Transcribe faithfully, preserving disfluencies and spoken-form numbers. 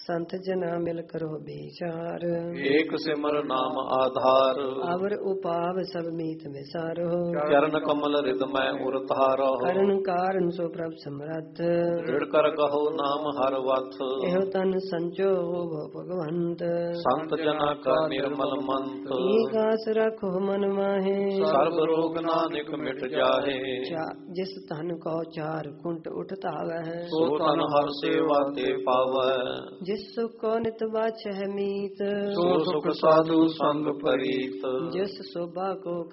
संत जना मिल करो विचार। एक सिमर नाम आधार। अवर उपाव सब मीत विसारो। चरण कमल हृदय उर तारो। करण कारण सो प्रभ समरथ। दृढ़ कर कहो नाम हर वथ। एहो तन संचो भो भगवंत। संत जना का निर्मल मंत। एक आस रखो मन माहे। सर्व रोग नानक मिट जाहे। जिस तन को चार कुंट उठतावह। सो तन हर सेवा ते पावै। जिस सुख को नित बाछह मीत। सो सुख साधु संग परीत। जिस शोभा को